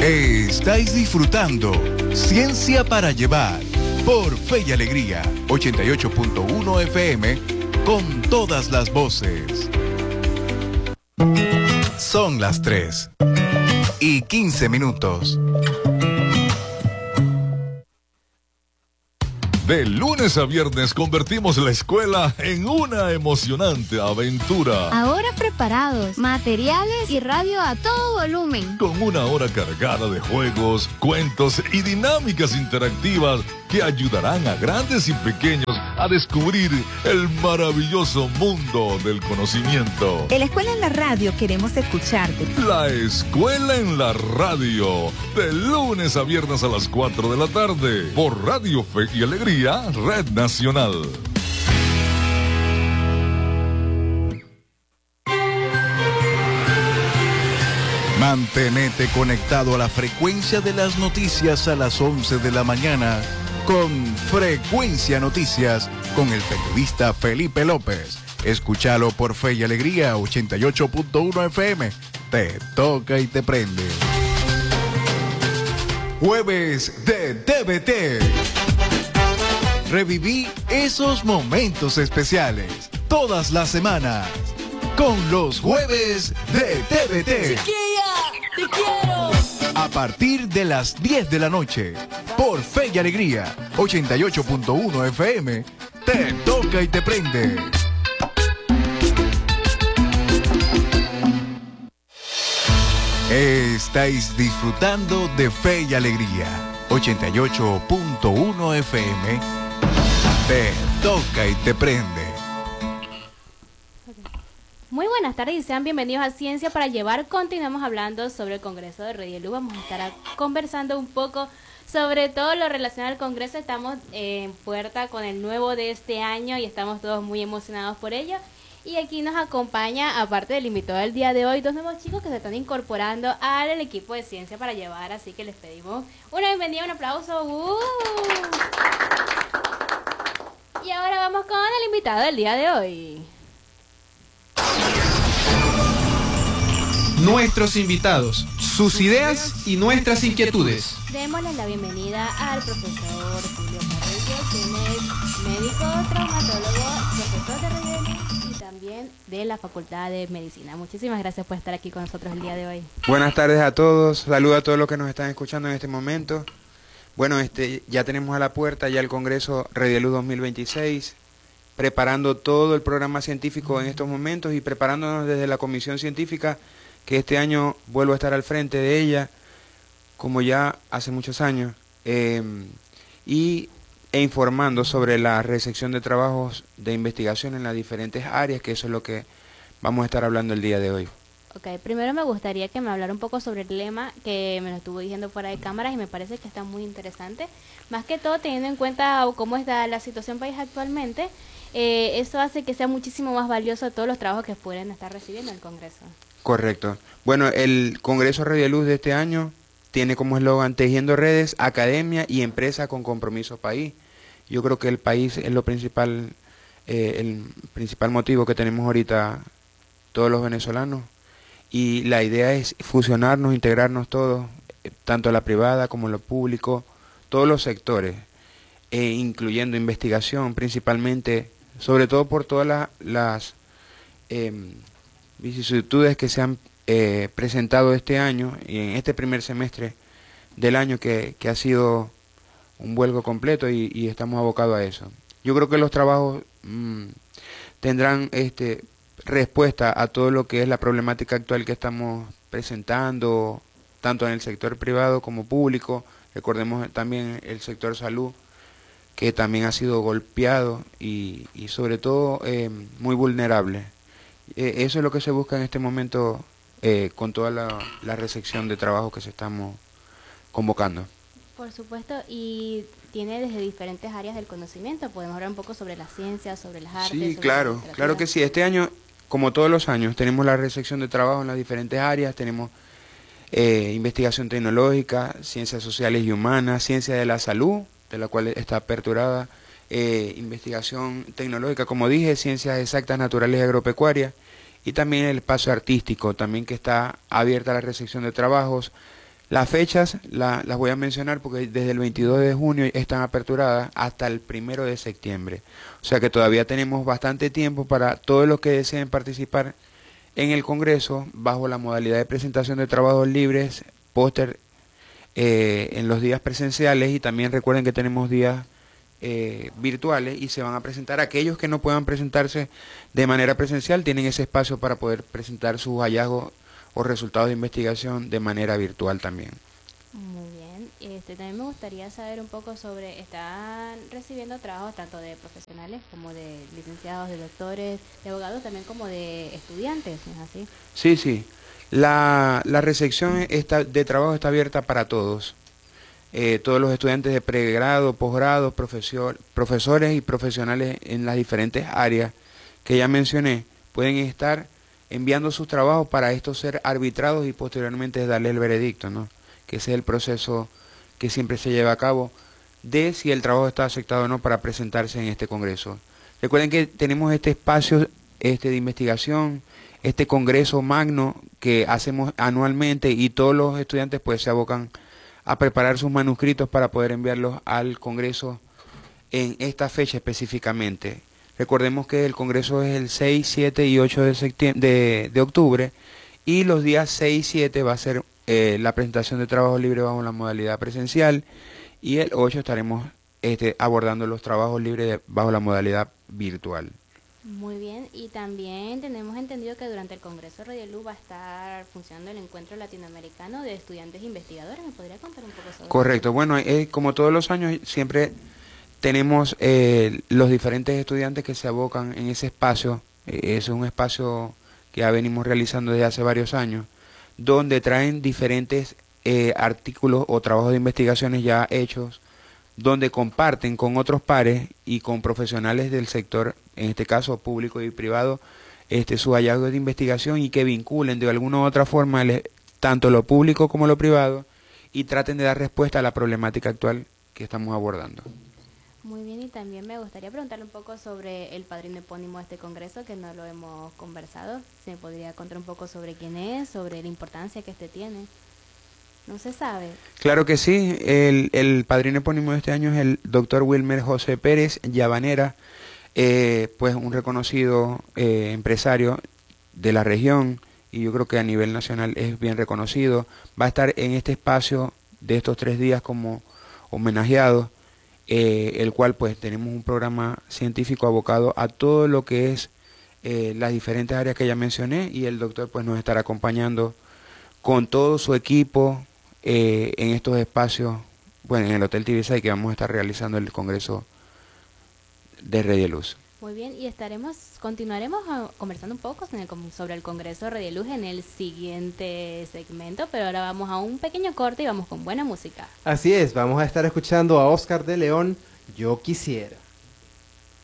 Estáis disfrutando Ciencia para Llevar por Fe y Alegría 88.1 FM con todas las voces. Son las 3:15. De lunes a viernes convertimos la escuela en una emocionante aventura. Ahora preparados, materiales y radio a todo volumen. Con una hora cargada de juegos, cuentos y dinámicas interactivas que ayudarán a grandes y pequeños a descubrir el maravilloso mundo del conocimiento. En la escuela en la radio queremos escucharte. La escuela en la radio, de lunes a viernes a las 4 de la tarde, por Radio Fe y Alegría, Red Nacional. Mantenete conectado a la frecuencia de las noticias a las 11 de la mañana con Frecuencia Noticias con el periodista Felipe López. Escúchalo por Fe y Alegría 88.1 FM. Te toca y te prende. Jueves de TVT. Reviví esos momentos especiales todas las semanas con los Jueves de TVT. ¡Chiquilla! ¡Te quiero! A partir de las 10 de la noche, por Fe y Alegría, 88.1 FM, te toca y te prende. Estáis disfrutando de Fe y Alegría, 88.1 FM, te toca y te prende. Muy buenas tardes y sean bienvenidos a Ciencia para Llevar. Continuamos hablando sobre el Congreso de Redielú. Vamos a estar conversando un poco sobre todo lo relacionado al Congreso. Estamos en puerta con el nuevo de este año y estamos todos muy emocionados por ello. Y aquí nos acompaña, aparte del invitado del día de hoy, dos nuevos chicos que se están incorporando al equipo de Ciencia para Llevar. Así que les pedimos una bienvenida, un aplauso. Y ahora vamos con el invitado del día de hoy. Nuestros invitados, sus ideas y nuestras inquietudes. Démosle la bienvenida al profesor Julio Carrillo, quien es médico, traumatólogo, profesor de radiología y también de la Facultad de Medicina. Muchísimas gracias por estar aquí con nosotros el día de hoy. Buenas tardes a todos, saludos a todos los que nos están escuchando en este momento. Bueno, ya tenemos a la puerta ya el Congreso Redielú 2026, preparando todo el programa científico en estos momentos y preparándonos desde la Comisión Científica, que este año vuelvo a estar al frente de ella, como ya hace muchos años, e informando sobre la recepción de trabajos de investigación en las diferentes áreas, que eso es lo que vamos a estar hablando el día de hoy. Ok, primero me gustaría que me hablara un poco sobre el lema que me lo estuvo diciendo fuera de cámaras y me parece que está muy interesante, más que todo teniendo en cuenta cómo está la situación país actualmente. Eso hace que sea muchísimo más valioso todos los trabajos que pueden estar recibiendo el Congreso. Correcto. Bueno, el Congreso Redielú de este año tiene como eslogan Tejiendo Redes, Academia y Empresa con Compromiso País. Yo creo que el país es lo principal, el principal motivo que tenemos ahorita todos los venezolanos. Y la idea es fusionarnos, integrarnos todos, tanto la privada como lo público, todos los sectores, incluyendo investigación principalmente, sobre todo por todas las vicisitudes que se han presentado este año y en este primer semestre del año que ha sido un vuelco completo y estamos abocados a eso. Yo creo que los trabajos tendrán respuesta a todo lo que es la problemática actual que estamos presentando, tanto en el sector privado como público. Recordemos también el sector salud, que también ha sido golpeado y sobre todo muy vulnerable. Eso es lo que se busca en este momento con toda la recepción de trabajo que se estamos convocando. Por supuesto, y tiene desde diferentes áreas del conocimiento. Podemos hablar un poco sobre la ciencia, sobre las artes. Sí, claro que sí. Este año, como todos los años, tenemos la recepción de trabajo en las diferentes áreas. Tenemos investigación tecnológica, ciencias sociales y humanas, ciencia de la salud, de la cual está aperturada, investigación tecnológica, como dije, ciencias exactas, naturales y agropecuarias, y también el espacio artístico, también que está abierta a la recepción de trabajos, Las fechas las voy a mencionar porque desde el 22 de junio están aperturadas hasta el 1 de septiembre. O sea que todavía tenemos bastante tiempo para todos los que deseen participar en el Congreso bajo la modalidad de presentación de trabajos libres, póster en los días presenciales, y también recuerden que tenemos días virtuales y se van a presentar. Aquellos que no puedan presentarse de manera presencial tienen ese espacio para poder presentar sus hallazgos o resultados de investigación de manera virtual también. Muy bien. También me gustaría saber un poco sobre, ¿están recibiendo trabajos tanto de profesionales como de licenciados, de doctores, de abogados, también como de estudiantes, ¿no es así? Sí, sí. La recepción de trabajo está abierta para todos. Todos los estudiantes de pregrado, posgrado, profesores y profesionales en las diferentes áreas que ya mencioné pueden estar enviando sus trabajos para estos ser arbitrados y posteriormente darle el veredicto, ¿no? Que ese es el proceso que siempre se lleva a cabo de si el trabajo está aceptado o no para presentarse en este congreso. Recuerden que tenemos este espacio de investigación, este congreso magno que hacemos anualmente, y todos los estudiantes pues se abocan a preparar sus manuscritos para poder enviarlos al congreso en esta fecha específicamente. Recordemos que el congreso es el 6, 7 y 8 de octubre, y los días 6 y 7 va a ser la presentación de trabajos libres bajo la modalidad presencial, y el 8 estaremos abordando los trabajos libres bajo la modalidad virtual. Muy bien, y también tenemos entendido que durante el Congreso Radioluz va a estar funcionando el Encuentro Latinoamericano de Estudiantes Investigadores. ¿Me podría contar un poco sobre Correcto, bueno, como todos los años siempre tenemos los diferentes estudiantes que se abocan en ese espacio. Es un espacio que ya venimos realizando desde hace varios años, donde traen diferentes artículos o trabajos de investigaciones ya hechos, donde comparten con otros pares y con profesionales del sector, en este caso público y privado, sus hallazgos de investigación, y que vinculen de alguna u otra forma tanto lo público como lo privado, y traten de dar respuesta a la problemática actual que estamos abordando. Muy bien, y también me gustaría preguntarle un poco sobre el padrino epónimo de este congreso, que no lo hemos conversado. ¿Se me podría contar un poco sobre quién es, sobre la importancia que tiene? ¿No se sabe? Claro que sí. El padrino epónimo de este año es el doctor Wilmer José Pérez Llavanera, pues un reconocido empresario de la región, y yo creo que a nivel nacional es bien reconocido. Va a estar en este espacio de estos 3 días como homenajeado, el cual pues tenemos un programa científico abocado a todo lo que es las diferentes áreas que ya mencioné, y el doctor pues nos estará acompañando con todo su equipo en estos espacios, bueno, en el Hotel Tibisay, que vamos a estar realizando el Congreso de Radioluz. Muy bien, y continuaremos conversando un poco sobre el Congreso Radioluz en el siguiente segmento, pero ahora vamos a un pequeño corte y vamos con buena música. Así es, vamos a estar escuchando a Oscar de León, Yo Quisiera.